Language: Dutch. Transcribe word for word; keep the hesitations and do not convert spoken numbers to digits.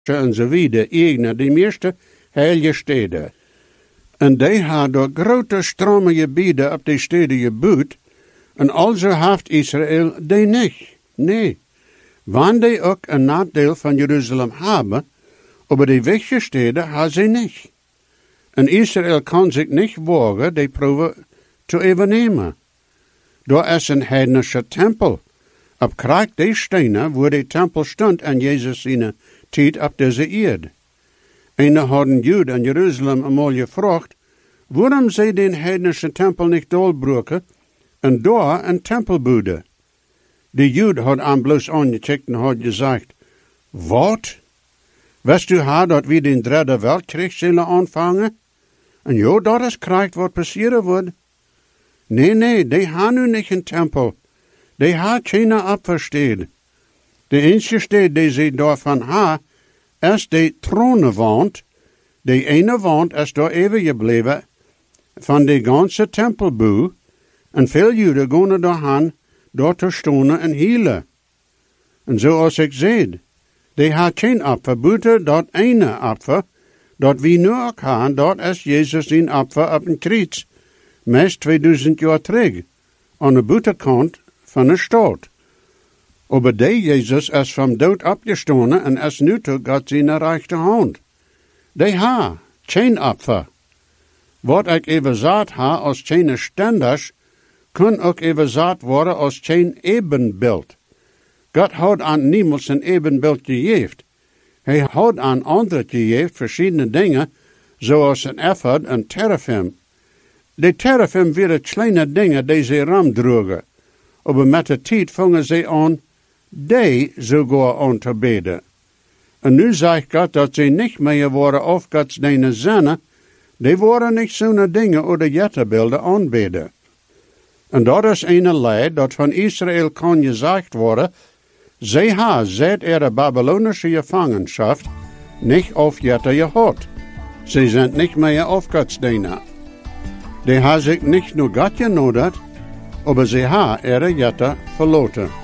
en zo wieder, eigen de meeste heilige steden. En die had door grote stromen gebieden op die steden gebouwd, en also heeft Israël die niet. Nee. Wanneer die ook een nadeel van Jeruzalem hebben, aber die wichtige steden hebben ze niet. En Israël kan zich niet wagen die proeven te overnemen. Door is een heidnische tempel. Op krijg die stenen waar die tempel stond en Jezus zijn tijd op deze aarde. En dan hadden Joden in Jeruzalem eenmaal gevraagd, waarom zij den heidnische tempel niet doorbreken en daar een tempel bouwden. De Jood had aan bloos aangecheckt en had gezegd, wat? Wist u haar dat we den derde Weltkrieg zullen aanvangen? En ja, dat is krijgt wat passeren wordt. Nee, nee, die hebben nu niet een tempel. Die hebben geen opversteed. De enige stad die ze daarvan hebben, is de tronenwand. De ene wand is daar even gebleven van de ganze tempelbouw. En veel Joden gaan daarheen, daar te stonen en hielen. En zoals ik zei, die had geen opfer, buiten dat ene opfer, dat we nu ook hebben, dat is Jezus zijn opfer op een kruis, meest tweeduizend jaar terug, aan de buitenkant van de stad. Aber die Jezus is van dood opgestonden en is nu toe God zijn rechterhand. Die ha, geen opfer. Wat ik even zat ha als geen standers, kan ook even zat worden als geen ebenbeeld. God had aan niemand zijn ebenbeeld gegeven. Hij had aan anderen gegeven verschillende dingen, zoals een effort en teraphim. De teraphim waren kleine dingen die ze ram droegen. Maar met de tijd vangen ze aan, die sogar aan te bidden. En nu zegt God dat ze niet meer worden of Gods dingen zinnen, die worden niet zo'n dingen oder jetterbeelden aanbidden. En dat is een leid dat van Israël kan gezegd worden, zij ha seit ihre babylonische gevangenschap niet auf jetter gehad. Ze zijn niet meer auf Gods dingen. Die ha zich niet nur Gott genodigd, aber sie ha ihre jetter verloten.